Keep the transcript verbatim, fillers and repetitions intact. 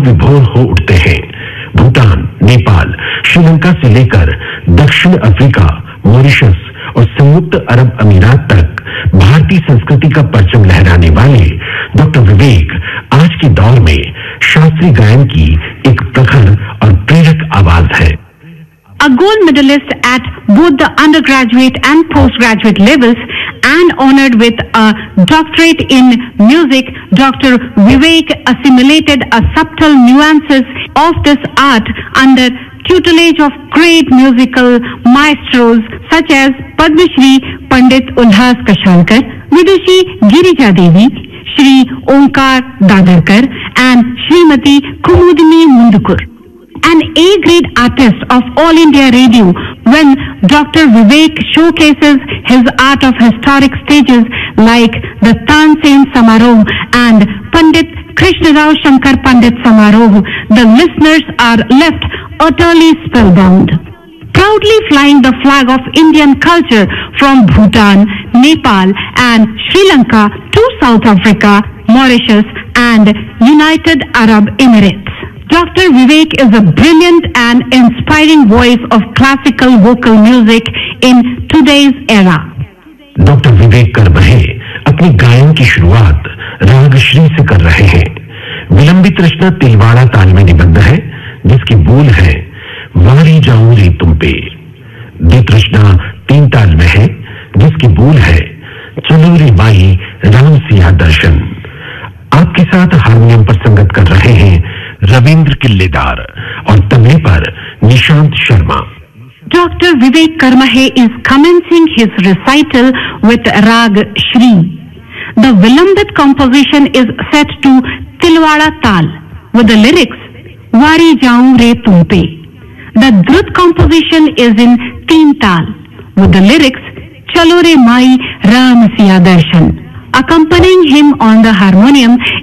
विभोर हो उठते हैं। भूटान, नेपाल, श्रीलंका से लेकर दक्षिण अफ्रीका, मॉरिशस और संयुक्त अरब अमीरात तक भारतीय संस्कृति का परचम लहराने वाले डॉक्टर विवेक आज के दौर में शास्त्रीय गायन की एक प्रखर और प्रेरक आवाज है। A gold medalist at both the undergraduate and postgraduate levels and honored with a doctorate in music, Doctor Vivek assimilated a subtle nuances of this art under tutelage of great musical maestros such as Padma Shri Pandit Ulhas Kashankar, Vidushi Girija Devi, Shri Omkar Dadarkar and Shrimati Kumudini Mundukur. An A-grade artist of All India Radio, when Doctor Vivek showcases his art of historic stages like the Tansen Samaroh and Pandit Krishnarao Shankar Pandit Samaroh, the listeners are left utterly spellbound. Proudly flying the flag of Indian culture from Bhutan, Nepal and Sri Lanka to South Africa, Mauritius and United Arab Emirates. Doctor Vivek is a brilliant and inspiring voice of classical vocal music in today's era. Doctor विवेक करबहे अपनी गायन की शुरुआत राग श्री से कर रहे हैं। विलंबित रचना तिलवाड़ा ताल में निबद्ध है, जिसकी बोल है वारी जाऊं रे तुम पे। द्वित रचना तीन ताल में है, जिसकी बोल है चलो रे माई राम सिया दर्शन। आपके साथ हारमोनियम पर संगत कर रहे हैं रविंद्र किल्लेदार और तबले पर Nishant Sharma. Doctor Vivek Karmahe is commencing his recital with Rag Shri. The Vilambit composition is set to Tilwada Tal with the lyrics Vari Jaun Re Tumpe. The Drut composition is in Teen Tal with the lyrics Chalo Re Mai Ram Siya Darshan. Accompanying him on the harmonium